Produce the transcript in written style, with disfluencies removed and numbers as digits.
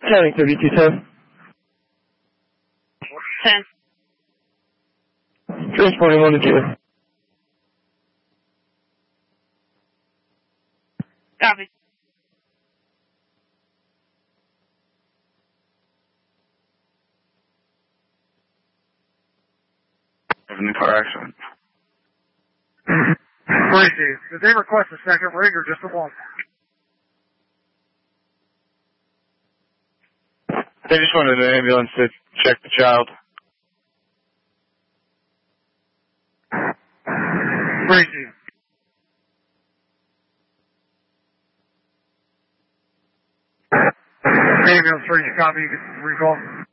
County 3210. 10. Transporting 1 to 2. Copy. There's a new car accident. Crazy. Did they request a second ring or just a one? They just wanted an ambulance to check the child. Crazy. Ambulance ready to copy, you can recall.